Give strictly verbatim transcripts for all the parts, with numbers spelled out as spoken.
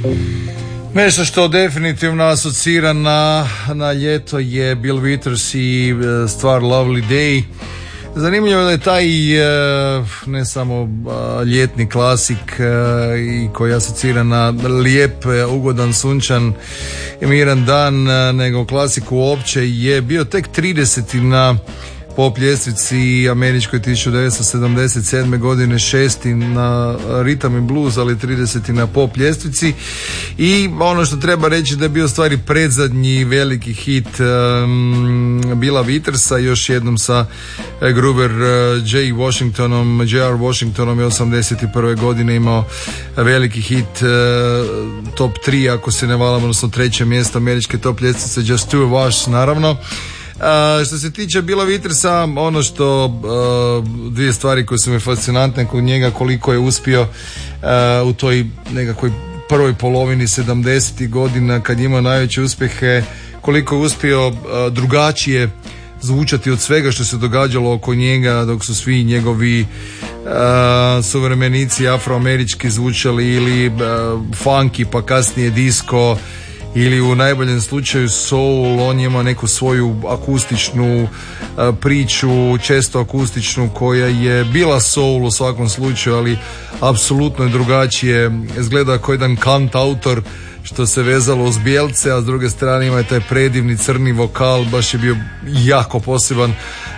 Nešto što definitivno asocira na, na ljeto je Bill Withers i stvar Lovely Day. Zanimljivo je da je taj ne samo ljetni klasik i koji asocira na lijep, ugodan, sunčan i miran dan, nego klasik uopće je bio tek trideseti na pop ljestvici američkoj tisuću devetsto sedamdeset sedme godine, šesti na Rhythm and Blues, ali trideseti na pop ljestvici. I ono što treba reći da je bio stvari predzadnji veliki hit um, Billa Withersa, još jednom sa Gruber uh, J. Washingtonom, J R. Washingtonom je osamdeset prve godine imao veliki hit uh, top tri, ako se ne varam, odnosno treće mjesto američke top ljestvice, Just Two of Us, naravno. Uh, što se tiče Billa Withersa, ono što uh, dvije stvari koje su mi fascinantne kod njega, koliko je uspio uh, u toj nekakvoj prvoj polovini sedamdesetih godina kad je imao najveće uspjehe, koliko je uspio uh, drugačije zvučati od svega što se događalo oko njega, dok su svi njegovi uh, suvremenici afroamerički zvučali ili uh, funky, pa kasnije disco, ili u najboljem slučaju soul. On ima neku svoju akustičnu uh, priču, često akustičnu, koja je bila soul u svakom slučaju, ali apsolutno je drugačije. Izgleda kao jedan kant autor, što se vezalo uz bijelce, a s druge strane ima je taj predivni crni vokal, baš je bio jako poseban.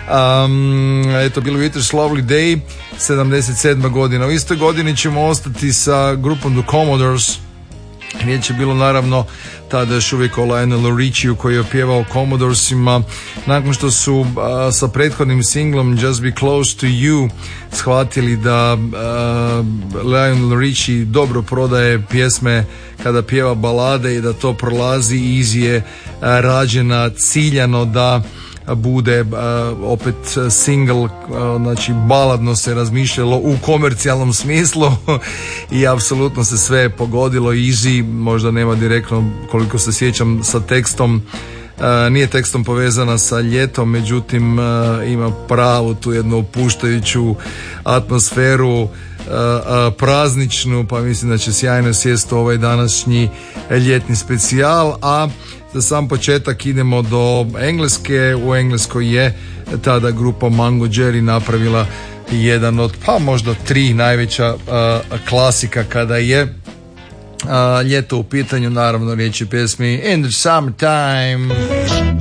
Um, eto, Bill Withers, Lovely Day, sedamdeset sedma godina. U istoj godini ćemo ostati sa grupom The Commodores. Riječ je bilo naravno tada još uvijek o Lionelu Richie koji je pjevao Commodoresima. Nakon što su a, sa prethodnim singlom Just Be Close to You shvatili da a, Lionel Richie dobro prodaje pjesme kada pjeva balade i da to prolazi, Easy je a, rađena ciljano da bude uh, opet single, uh, znači baladno se razmišljalo u komercijalnom smislu i apsolutno se sve pogodilo. Easy možda nema direktno, koliko se sjećam, sa tekstom, uh, nije tekstom povezana sa ljetom, međutim uh, ima pravu tu jednu opuštajuću atmosferu, uh, uh, prazničnu, pa mislim da će sjajno sjesti ovaj današnji ljetni specijal. A za sam početak idemo do Engleske. U Engleskoj je tada grupa Mango Jerry napravila jedan od, pa možda tri najveća uh, klasika kada je uh, ljeto u pitanju. Naravno, riječ je pjesmi In the Summertime.